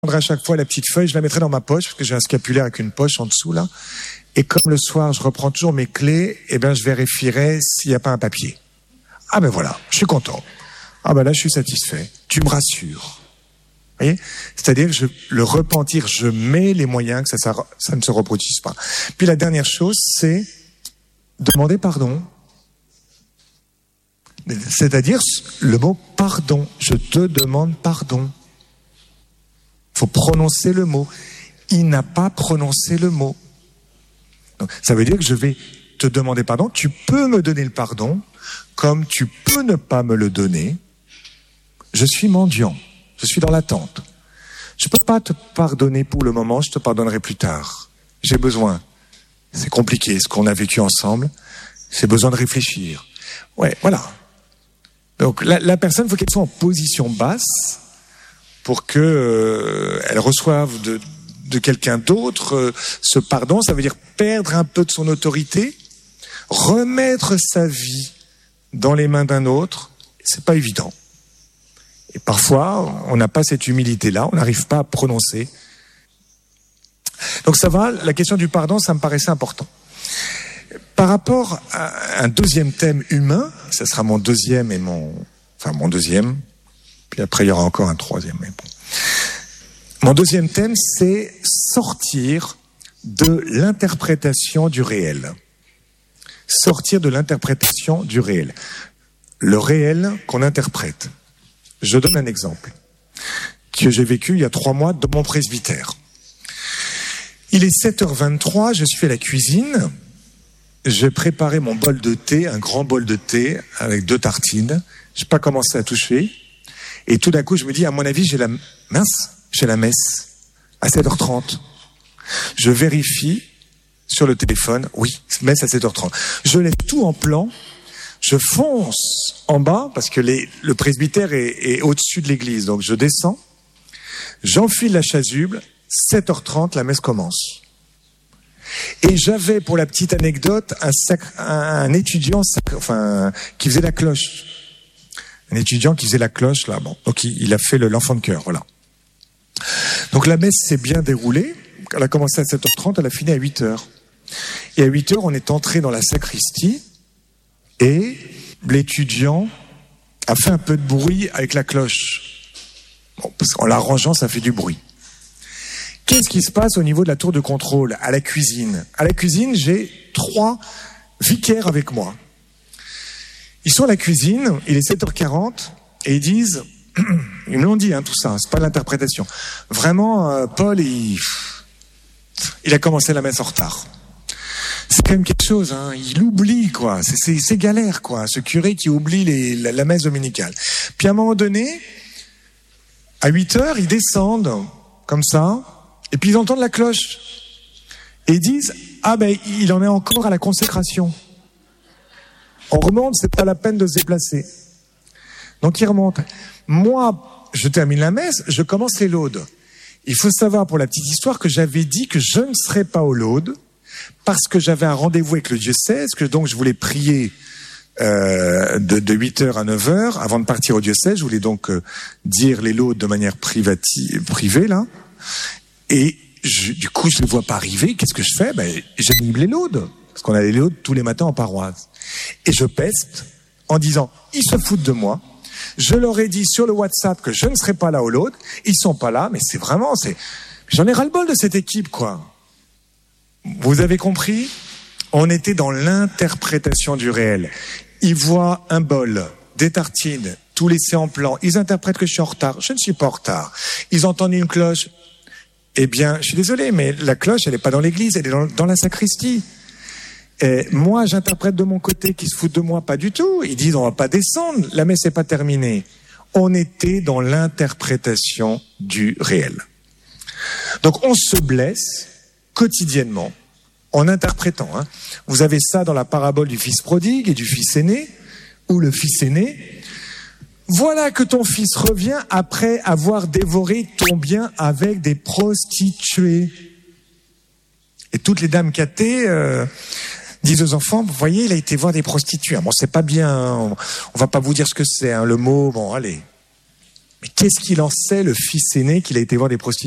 prendrai à chaque fois la petite feuille, je la mettrai dans ma poche, parce que j'ai un scapulaire avec une poche en dessous, là. Et comme le soir, je reprends toujours mes clés, eh ben, je vérifierai s'il n'y a pas un papier. Ah ben voilà, je suis content. Ah ben là, je suis satisfait. Tu me rassures. Vous voyez ? C'est-à-dire, le repentir, je mets les moyens que ça ne se reproduise pas. Puis la dernière chose, c'est demander pardon. C'est-à-dire, le mot pardon. Je te demande pardon. Il faut prononcer le mot. Il n'a pas prononcé le mot. Donc, ça veut dire que je vais te demander pardon. Tu peux me donner le pardon, comme tu peux ne pas me le donner. Je suis mendiant. Je suis dans l'attente. Je ne peux pas te pardonner pour le moment, je te pardonnerai plus tard. J'ai besoin. C'est compliqué ce qu'on a vécu ensemble. J'ai besoin de réfléchir. Ouais, voilà. Donc la personne, il faut qu'elle soit en position basse pour que elle reçoive de quelqu'un d'autre ce pardon. Ça veut dire perdre un peu de son autorité, remettre sa vie dans les mains d'un autre. C'est pas évident. Et parfois, on n'a pas cette humilité-là, on n'arrive pas à prononcer. Donc ça va, la question du pardon, ça me paraissait important. Par rapport à un deuxième thème humain, ça sera mon deuxième, puis après il y aura encore un troisième. Mais bon. Mon deuxième thème, c'est sortir de l'interprétation du réel. Sortir de l'interprétation du réel. Le réel qu'on interprète. Je donne un exemple que j'ai vécu il y a 3 mois dans mon presbytère. Il est 7h23, je suis à la cuisine. J'ai préparé mon bol de thé, un grand bol de thé avec 2 tartines. Je n'ai pas commencé à toucher. Et tout d'un coup, je me dis, à mon avis, j'ai la messe à 7h30. Je vérifie sur le téléphone. Oui, messe à 7h30. Je laisse tout en plan. Je fonce en bas parce que le presbytère est au-dessus de l'église. Donc je descends, j'enfile la chasuble, 7h30, la messe commence. Et j'avais, pour la petite anecdote, un étudiant qui faisait la cloche. Un étudiant qui faisait la cloche, là. Bon, donc il a fait l'enfant de chœur, voilà. Donc la messe s'est bien déroulée. Elle a commencé à 7h30, elle a fini à 8h. Et à 8h, on est entré dans la sacristie. Et l'étudiant a fait un peu de bruit avec la cloche. Bon, parce qu'en l'arrangeant, ça fait du bruit. Qu'est-ce qui se passe au niveau de la tour de contrôle, à la cuisine ? À la cuisine, j'ai 3 vicaires avec moi. Ils sont à la cuisine, il est 7h40, et ils disent, ils me l'ont dit, tout ça, c'est pas de l'interprétation. Vraiment, Paul, il a commencé la messe en retard. C'est quand même quelque chose, il oublie, quoi. C'est galère, quoi. Ce curé qui oublie la messe dominicale. Puis à un moment donné, à 8h, ils descendent, comme ça, et puis ils entendent la cloche. Et ils disent, il en est encore à la consécration. On remonte, c'est pas la peine de se déplacer. Donc ils remontent. Moi, je termine la messe, je commence les laudes. Il faut savoir, pour la petite histoire, que j'avais dit que je ne serais pas aux laudes, parce que j'avais un rendez-vous avec le diocèse, que donc je voulais prier de 8h à 9h. Avant de partir au diocèse, je voulais donc dire les laudes de manière privée, là. Et du coup, je ne les vois pas arriver. Qu'est-ce que je fais ? J'anime les laudes, parce qu'on a les laudes tous les matins en paroisse. Et je peste en disant, ils se foutent de moi. Je leur ai dit sur le WhatsApp que je ne serais pas là aux laudes. Ils sont pas là, mais j'en ai ras-le-bol de cette équipe, quoi. Vous avez compris ? On était dans l'interprétation du réel. Ils voient un bol, des tartines, tout laissé en plan. Ils interprètent que je suis en retard. Je ne suis pas en retard. Ils entendent une cloche. Eh bien, je suis désolé, mais la cloche, elle n'est pas dans l'église, elle est dans la sacristie. Et moi, j'interprète de mon côté qu'ils se foutent de moi, pas du tout. Ils disent, on va pas descendre, la messe n'est pas terminée. On était dans l'interprétation du réel. Donc, on se blesse quotidiennement, en interprétant. Vous avez ça dans la parabole du fils prodigue et du fils aîné, où le fils aîné, voilà que ton fils revient après avoir dévoré ton bien avec des prostituées. Et toutes les dames catées disent aux enfants, vous voyez, il a été voir des prostituées. Bon, c'est pas bien, on va pas vous dire ce que c'est, le mot, bon, allez. Mais qu'est-ce qu'il en sait, le fils aîné, qu'il a été voir des prostituées ?